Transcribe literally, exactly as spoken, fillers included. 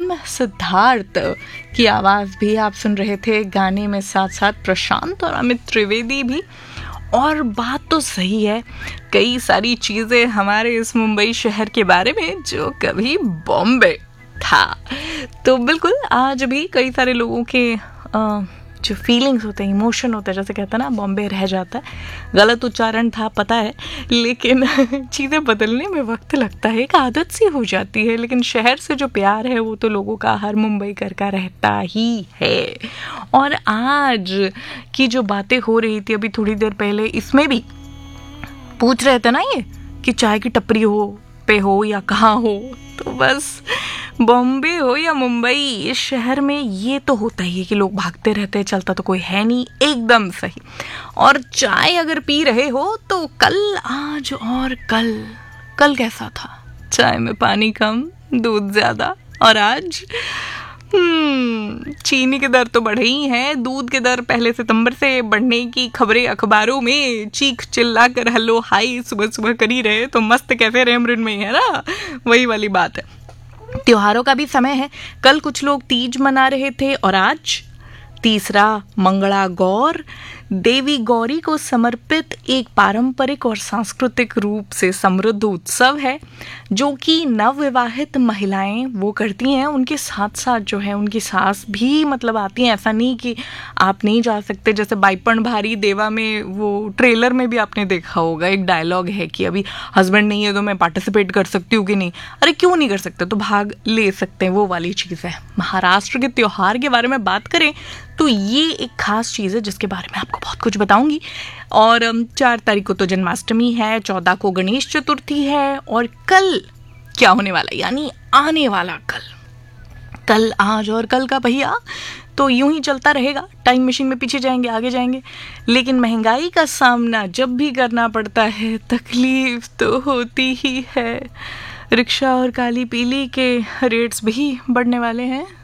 Film Siddharth की आवाज़ भी आप सुन रहे थे, गाने में साथ साथ प्रशांत और अमित त्रिवेदी भी। और बात तो सही है, कई सारी चीज़ें हमारे इस मुंबई शहर के बारे में जो कभी बॉम्बे था। तो बिल्कुल आज भी कई सारे लोगों के आ, जो फीलिंग्स होते हैं, इमोशन होते हैं, जैसे कहते हैं ना बॉम्बे रह जाता है, गलत उच्चारण था पता है, लेकिन चीज़ें बदलने में वक्त लगता है, एक आदत सी हो जाती है। लेकिन शहर से जो प्यार है वो तो लोगों का हर मुंबईकर का रहता ही है। और आज की जो बातें हो रही थी अभी थोड़ी देर पहले, इसमें भी पूछ रहे थे ना ये कि चाय की टपरी हो पे हो या कहाँ हो, तो बस बॉम्बे हो या मुंबई, इस शहर में ये तो होता ही है कि लोग भागते रहते हैं, चलता तो कोई है नहीं, एकदम सही। और चाय अगर पी रहे हो तो कल, आज और कल, कल कैसा था? चाय में पानी कम, दूध ज़्यादा, और आज हम्म चीनी के दर तो बढ़े ही हैं, दूध के दर पहले सितंबर से बढ़ने की खबरें अखबारों में चीख चिल्ला कर हल्लो हाई सुबह सुबह कर ही रहे, तो मस्त कैसे रहे मृन में, है ना, वही वाली बात है। त्योहारों का भी समय है, कल कुछ लोग तीज मना रहे थे और आज तीसरा मंगला गौर, देवी गौरी को समर्पित एक पारंपरिक और सांस्कृतिक रूप से समृद्ध उत्सव है जो कि नवविवाहित महिलाएं वो करती हैं। उनके साथ साथ जो है उनकी सास भी मतलब आती हैं, ऐसा नहीं कि आप नहीं जा सकते। जैसे बाईपन भारी देवा में वो ट्रेलर में भी आपने देखा होगा, एक डायलॉग है कि अभी हस्बैंड नहीं है तो मैं पार्टिसिपेट कर सकती हूँ कि नहीं, अरे क्यों नहीं कर सकते, तो भाग ले सकते हैं, वो वाली चीज़ है। महाराष्ट्र के त्यौहार के बारे में बात करें तो ये एक खास चीज़ है जिसके बारे में आपको बहुत कुछ बताऊंगी। और चार तारीख को तो जन्माष्टमी है, चौदह को गणेश चतुर्थी है, और कल क्या होने वाला, यानी आने वाला कल, कल आज और कल का भैया तो यूं ही चलता रहेगा, टाइम मशीन में पीछे जाएंगे आगे जाएंगे। लेकिन महंगाई का सामना जब भी करना पड़ता है तकलीफ तो होती ही है। रिक्शा और काली पीली के रेट्स भी बढ़ने वाले हैं।